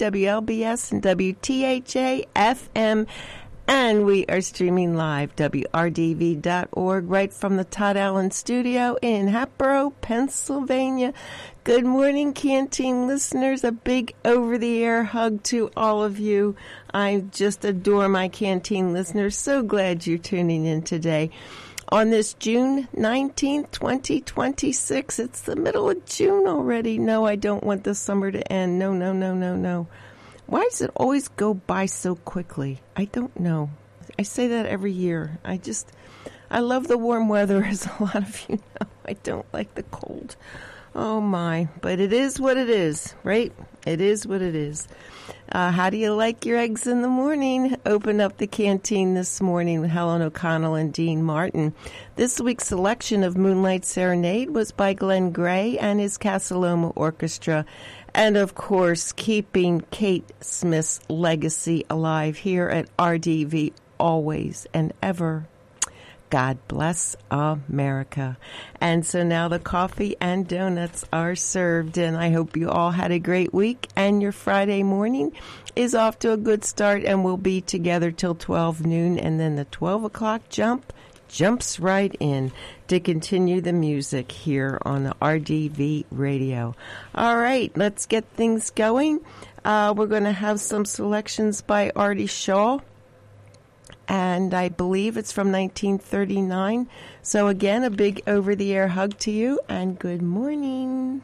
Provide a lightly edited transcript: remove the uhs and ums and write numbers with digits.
WLBS and WTHA FM. And we are streaming live, WRDV.org, right from the Todd Allen Studio in Hatboro, Pennsylvania. Good morning, Canteen listeners. A big over-the-air hug to all of you. I just adore my Canteen listeners. So glad you're tuning in today. On this June 19th, 2026, it's the middle of June already. No, I don't want the summer to end. No. Why does it always go by so quickly? I don't know. I say that every year. I love the warm weather, as a lot of you know. I don't like the cold. Oh, my. But it is what it is, right? It is what it is. How do you like your eggs in the morning? Open up the Canteen this morning with Helen O'Connell and Dean Martin. This week's selection of Moonlight Serenade was by Glenn Gray and his Casa Loma Orchestra. And, of course, keeping Kate Smith's legacy alive here at RDV always and ever. God bless America. And so now the coffee and donuts are served, and I hope you all had a great week, and your Friday morning is off to a good start, and we'll be together till 12 noon, and then the 12 o'clock jumps right in to continue the music here on the RDV radio. All right, let's get things going. We're going to have some selections by Artie Shaw, and I believe it's from 1939. So again, a big over-the-air hug to you, and good morning.